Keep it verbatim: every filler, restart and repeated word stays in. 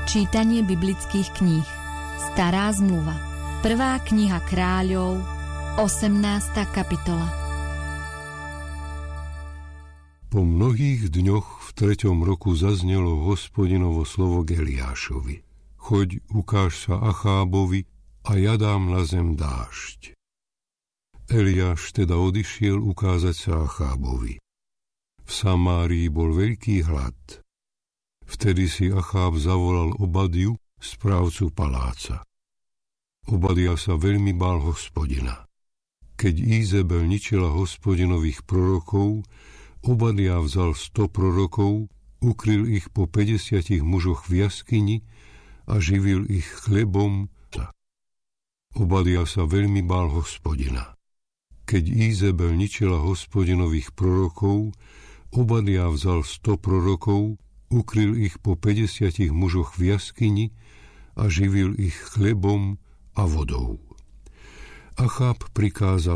Čítanie biblických kníh. Stará zmluva. Prvá kniha Kráľov, osemnásta kapitola. Po mnohých dňoch v treťom roku zaznelo Hospodinovo slovo k Eliášovi. Choď, ukáž sa Achábovi a ja dám na zem dážď. Eliáš teda odišiel ukázať sa Achábovi. V Samárii bol veľký hlad. Vtedy si Acháb zavolal Obadiu, správcu paláca. Obadia sa veľmi bál Hospodina. Keď Ízebel ničila Hospodinových prorokov, Obadia vzal sto prorokov, ukryl ich po päťdesiatich mužoch v jaskyni a živil ich chlebom. Obadia sa veľmi bál Hospodina. Keď Ízebel ničila Hospodinových prorokov, Obadia vzal sto prorokov, ukryl ich po päťdesiatich mužoch v jaskyni a živil ich chlebom a vodou. Acháb prikázal